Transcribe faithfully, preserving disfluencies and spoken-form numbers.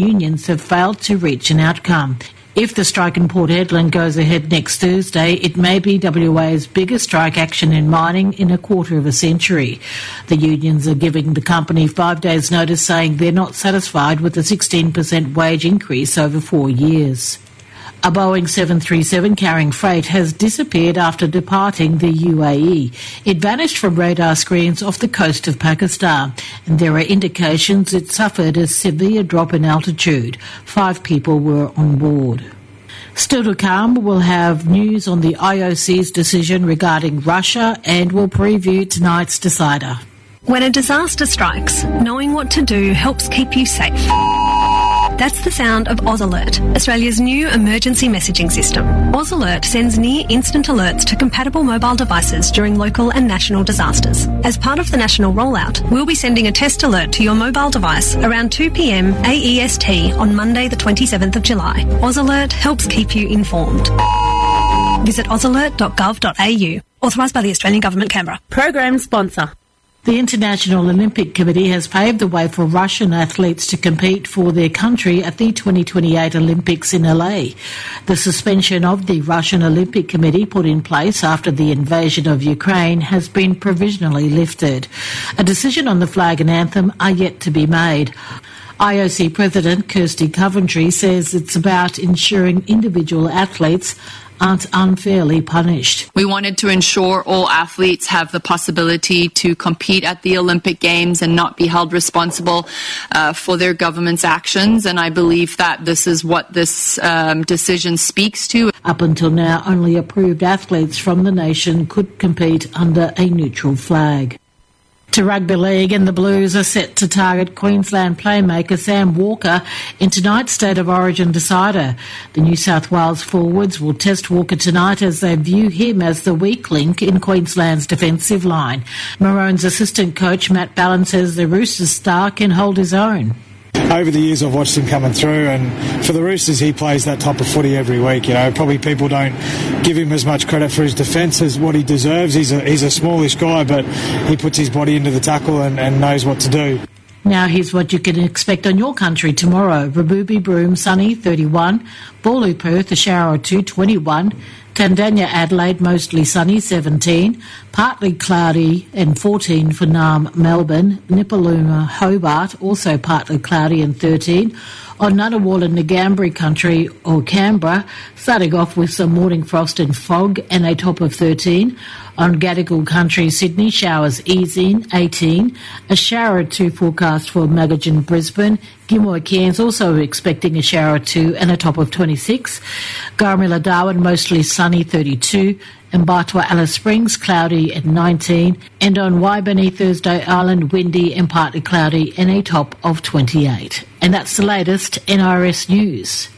unions have failed to reach an outcome. If the strike in Port Hedland goes ahead next Thursday, it may be W A's biggest strike action in mining in a quarter of a century. The unions are giving the company five days' notice, saying they're not satisfied with the sixteen percent wage increase over four years. A Boeing seven thirty-seven carrying freight has disappeared after departing the U A E. It vanished from radar screens off the coast of Pakistan, and there are indications it suffered a severe drop in altitude. Five people were on board. Still to come, we'll have news on the I O C's decision regarding Russia and we'll preview tonight's decider. When a disaster strikes, knowing what to do helps keep you safe. That's the sound of Oz Alert, Australia's new emergency messaging system. Oz Alert sends near-instant alerts to compatible mobile devices during local and national disasters. As part of the national rollout, we'll be sending a test alert to your mobile device around two p m A E S T on Monday the twenty-seventh of July. Oz Alert helps keep you informed. Visit oz alert dot gov dot a u. Authorised by the Australian Government, Canberra. Program sponsor. The International Olympic Committee has paved the way for Russian athletes to compete for their country at the twenty twenty-eight Olympics in L A. The suspension of the Russian Olympic Committee, put in place after the invasion of Ukraine, has been provisionally lifted. A decision on the flag and anthem are yet to be made. I O C President Kirsty Coventry says it's about ensuring individual athletes aren't unfairly punished. We wanted to ensure all athletes have the possibility to compete at the Olympic Games and not be held responsible uh, for their government's actions, and I believe that this is what this um, decision speaks to. Up until now, only approved athletes from the nation could compete under a neutral flag. To rugby league, and the Blues are set to target Queensland playmaker Sam Walker in tonight's State of Origin decider. The New South Wales forwards will test Walker tonight as they view him as the weak link in Queensland's defensive line. Maroons assistant coach Matt Ballin says the Roosters star can hold his own. Over the years I've watched him coming through, and for the Roosters he plays that type of footy every week. You know, probably people don't give him as much credit for his defence as what he deserves. He's a, he's a smallish guy, but he puts his body into the tackle and, and knows what to do. Now here's what you can expect on your country tomorrow. Raboobie Broome, sunny, thirty-one. Bawloo, Perth, a shower or two, twenty-one. Tandanya, Adelaide, mostly sunny, seventeen. Partly cloudy and fourteen for Naarm, Melbourne. Nipaluma, Hobart, also partly cloudy and thirteen. On Ngunnawal and Ngambri country or Canberra, starting off with some morning frost and fog and a top of thirteen. On Gadigal country, Sydney, showers easing, eighteen. A shower or two forecast for Magajan, Brisbane. Gilmore, Cairns, also expecting a shower or two and a top of twenty-six. Garmilla, Darwin, mostly sunny, thirty-two. And Bartwa, Alice Springs, cloudy at nineteen. And on Waibani, Thursday Island, windy and partly cloudy and a top of twenty-eight. And that's the latest N R S News.